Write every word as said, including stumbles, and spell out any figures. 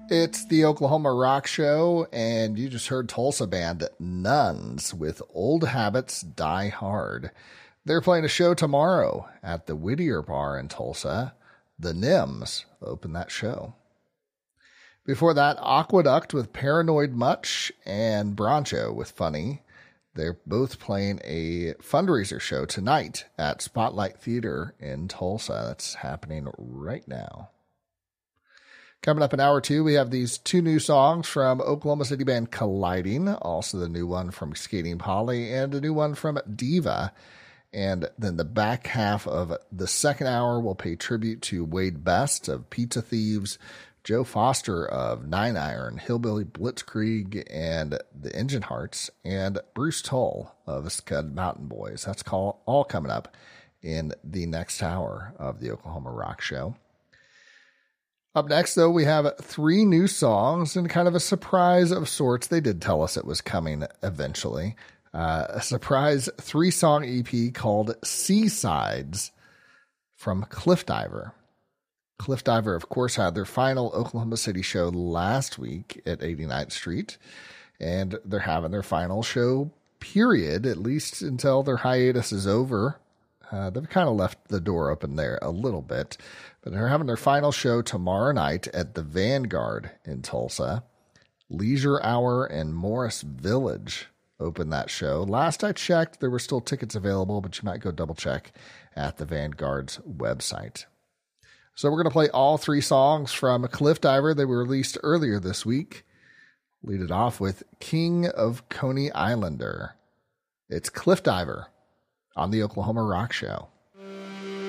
It's the Oklahoma Rock Show, and you just heard Tulsa band Nuns with Old Habits Die Hard. They're playing a show tomorrow at the Whittier Bar in Tulsa. The Nims open that show. Before that, Aqueduct with Paranoid Much and Broncho with Funny. They're both playing a fundraiser show tonight at Spotlight Theater in Tulsa. That's happening right now. Coming up in hour two, we have these two new songs from Oklahoma City band Colliding, also the new one from Skating Polly, and a new one from Diva. And then the back half of the second hour will pay tribute to Wade Best of Pizza Thieves, Joe Foster of Nine Iron, Hillbilly Blitzkrieg, and the Engine Hearts, and Bruce Toll of Scud Mountain Boys. That's call, all coming up in the next hour of the Oklahoma Rock Show. Up next, though, we have three new songs and kind of a surprise of sorts. They did tell us it was coming eventually. Uh, a surprise three-song E P called Seasides from Cliff Diver. Cliff Diver, of course, had their final Oklahoma City show last week at eighty-ninth Street, and they're having their final show, period, at least until their hiatus is over. Uh, they've kind of left the door open there a little bit, but they're having their final show tomorrow night at the Vanguard in Tulsa. Leisure Hour and Morris Village open that show. Last I checked, there were still tickets available, but you might go double check at the Vanguard's website. So we're going to play all three songs from Cliff Diver. They were released earlier this week. Lead it off with King of Coney Islander. It's Cliff Diver on the Oklahoma Rock Show.